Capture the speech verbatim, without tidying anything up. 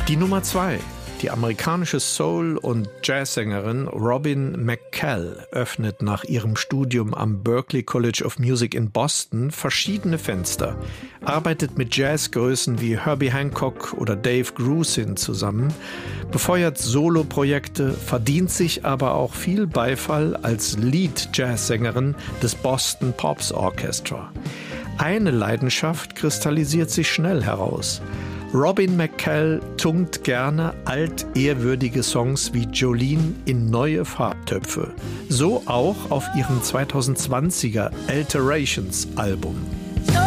Die Nummer zwei. Die amerikanische Soul- und Jazzsängerin Robin McCall öffnet nach ihrem Studium am Berklee College of Music in Boston verschiedene Fenster, arbeitet mit Jazzgrößen wie Herbie Hancock oder Dave Grusin zusammen, befeuert Soloprojekte, verdient sich aber auch viel Beifall als Lead-Jazzsängerin des Boston Pops Orchestra. Eine Leidenschaft kristallisiert sich schnell heraus. Robin McCall tunkt gerne altehrwürdige Songs wie Jolene in neue Farbtöpfe. So auch auf ihrem zweitausendzwanziger Alterations Album.